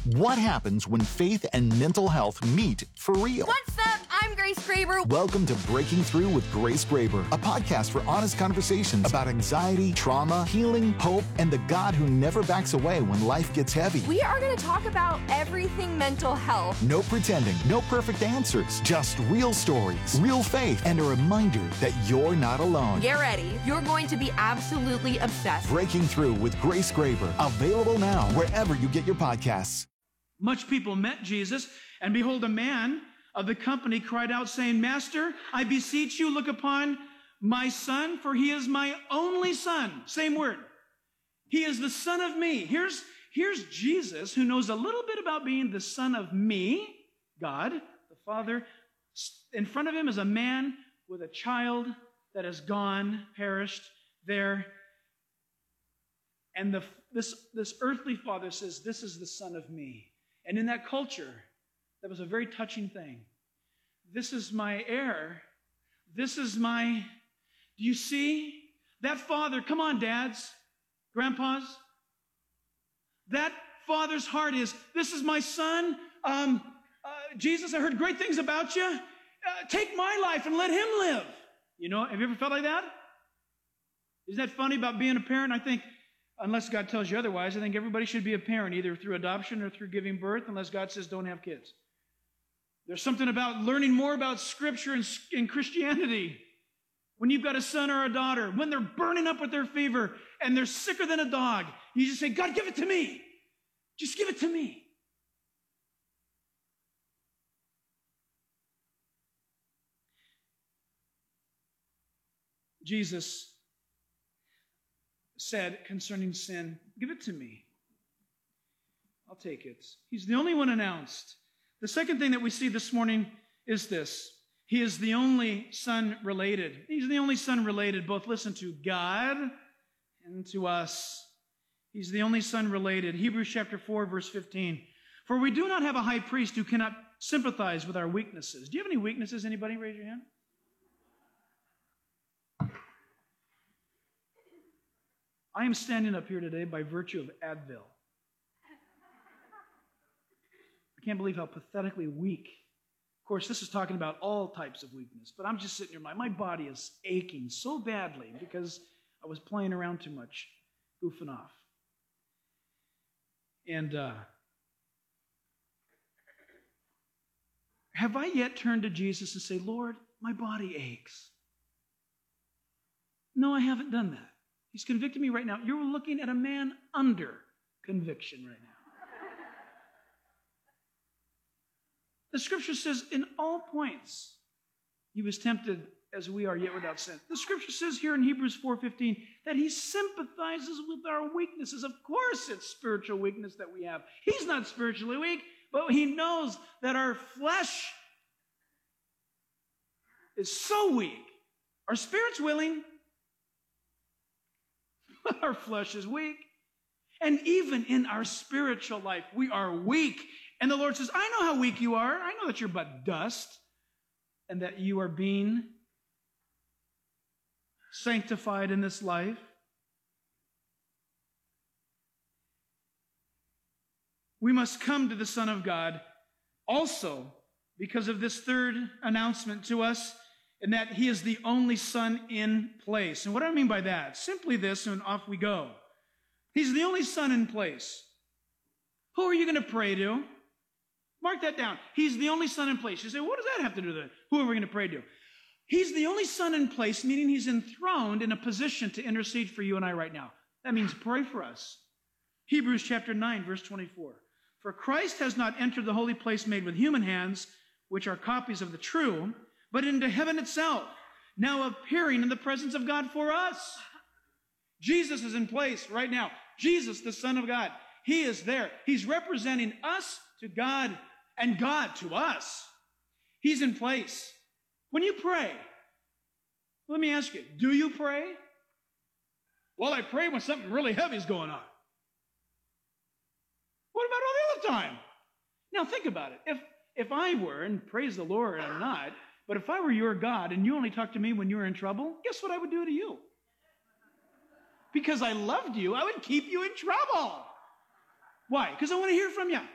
What happens when faith and mental health meet for real? What's up? I'm Grace Graber. Welcome to Breaking Through with Grace Graber, a podcast for honest conversations about anxiety, trauma, healing, hope, and the God who never backs away when life gets heavy. We are going to talk about everything mental health. No pretending, no perfect answers, just real stories, real faith, and a reminder that you're not alone. Get ready. You're going to be absolutely obsessed. Breaking Through with Grace Graber, available now wherever you get your podcasts. Much people met Jesus, and behold, a man of the company cried out, saying, Master, I beseech you, look upon my son, for he is my only son. Same word. He is the son of me. Here's Jesus, who knows a little bit about being the son of me, God, the Father. In front of him is a man with a child that has gone, perished there. And this earthly father says, this is the son of me. And in that culture, that was a very touching thing. This is my heir. This is my... Do you see? That father, come on, dads, grandpas. That father's heart is, this is my son. Jesus, I heard great things about you. Take my life and let him live. You know, have you ever felt like that? Isn't that funny about being a parent? I think, unless God tells you otherwise, I think everybody should be a parent, either through adoption or through giving birth, unless God says don't have kids. There's something about learning more about Scripture and Christianity. When you've got a son or a daughter, when they're burning up with their fever and they're sicker than a dog, you just say, God, give it to me. Just give it to me. Jesus said concerning sin, give it to me. I'll take it. He's the only one announced. The second thing that we see this morning is this. He is the only son related. He's the only son related, both listen to God and to us. He's the only son related. Hebrews chapter 4, verse 15. For we do not have a high priest who cannot sympathize with our weaknesses. Do you have any weaknesses? Anybody raise your hand? I am standing up here today by virtue of Advil. I can't believe how pathetically weak. Of course, this is talking about all types of weakness, but I'm just sitting here. My body is aching so badly because I was playing around too much, goofing off. And have I yet turned to Jesus and say, Lord, my body aches? No, I haven't done that. He's convicting me right now. You're looking at a man under conviction right now. The Scripture says, in all points, he was tempted as we are, yet without sin. The Scripture says here in Hebrews 4:15 that he sympathizes with our weaknesses. Of course, it's spiritual weakness that we have. He's not spiritually weak, but he knows that our flesh is so weak. Our spirit's willing, but our flesh is weak. And even in our spiritual life, we are weak. And the Lord says, I know how weak you are. I know that you're but dust and that you are being sanctified in this life. We must come to the Son of God also because of this third announcement to us, and that he is the only son in place. And what do I mean by that? Simply this, and off we go. He's the only son in place. Who are you going to pray to? Mark that down. He's the only son in place. You say, what does that have to do with it? Who are we going to pray to? He's the only son in place, meaning he's enthroned in a position to intercede for you and I right now. That means pray for us. Hebrews chapter 9, verse 24. For Christ has not entered the holy place made with human hands, which are copies of the true, but into heaven itself, now appearing in the presence of God for us. Jesus is in place right now. Jesus, the Son of God, he is there. He's representing us to God and God to us. He's in place. When you pray, let me ask you, do you pray? Well, I pray when something really heavy is going on. What about all the other time? Now think about it. If I were, and praise the Lord, I'm not, but if I were your God and you only talked to me when you were in trouble, guess what I would do to you? Because I loved you, I would keep you in trouble. Why? Because I want to hear from you.